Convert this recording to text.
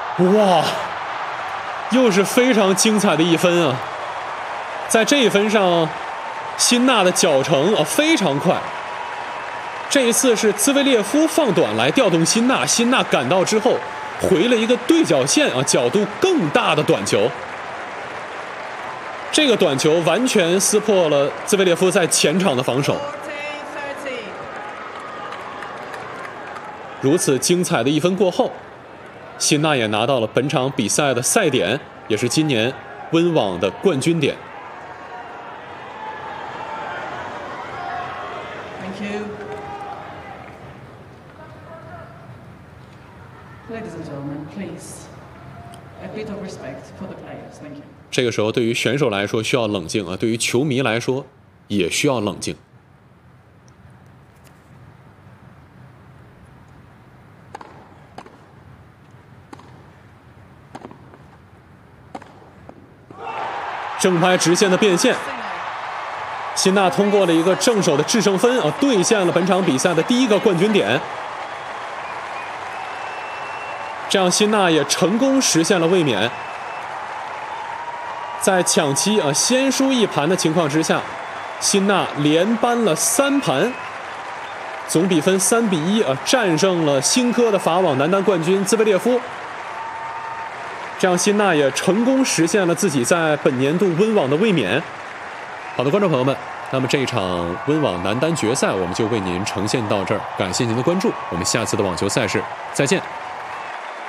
哇，又是非常精彩的一分啊！在这一分上，辛纳的脚程非常快。这一次是兹维列夫放短来调动辛纳，辛纳赶到之后回了一个对角线角度更大的短球。这个短球完全撕破了兹维列夫在前场的防守。如此精彩的一分过后，辛纳也拿到了本场比赛的赛点，也是今年温网的冠军点。 Thank you. Ladies and gentlemen, please, a bit of respect for the players. Thank you. 这个时候，对于选手来说需要冷静啊，对于球迷来说也需要冷静。正拍直线的变线，辛纳通过了一个正手的制胜分兑现了本场比赛的第一个冠军点。这样，辛纳也成功实现了卫冕。在抢七先输一盘的情况之下，辛纳连扳了3盘，总比分3比1战胜了新科的法网男单冠军兹维列夫。这样，辛纳也成功实现了自己在本年度温网的卫冕。好的，观众朋友们，那么这一场温网男单决赛我们就为您呈现到这儿，感谢您的关注，我们下次的网球赛事再见。